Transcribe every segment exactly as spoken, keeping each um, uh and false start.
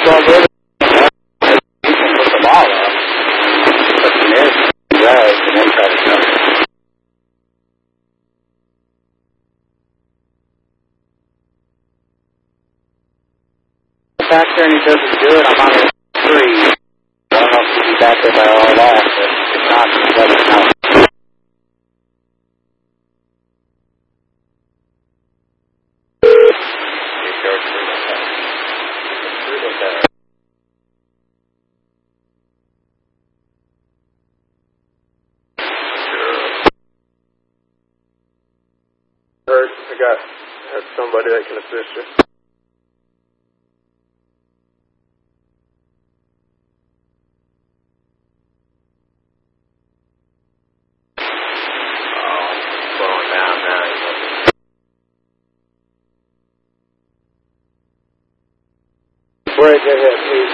all good. You can put the ball up. But the nearest right and then try to jump it. Back there and he doesn't do it, I'm on his three. I don't know if he'll be back there by all that, but if not, just let us know. Heard, I got have somebody that can assist you. Where is it at, please?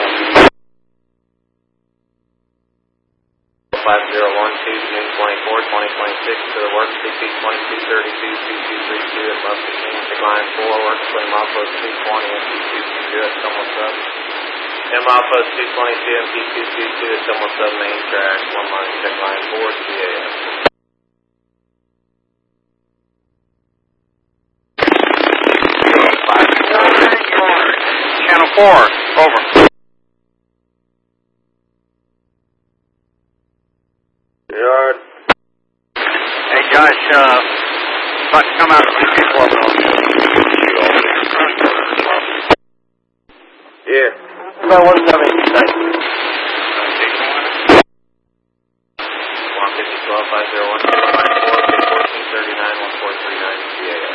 five zero one two, June twenty-four, twenty twenty-six to the work, C P twenty-two thirty-two, two two three two at Love Mechanic, line four, work between milepost two twenty and P two two two at Someone Sub. And milepost two twenty-two and P two two two at Someone Sub main track, one line, check line four, C A S. Channel four, over. Yard. Hey Josh, uh, about to come out of the four. Yeah. About one seventy, thank you. one fifty, twelve, five zero one, fourteen thirty-nine, one four three nine, C A S.